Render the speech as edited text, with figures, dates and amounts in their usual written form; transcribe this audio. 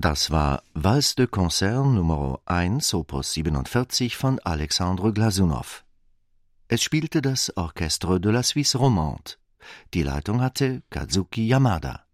Das war Valse de Concert Nummer 1, Opus 47 von Alexandre Glasunow. Es spielte das Orchestre de la Suisse Romande. Die Leitung hatte Kazuki Yamada.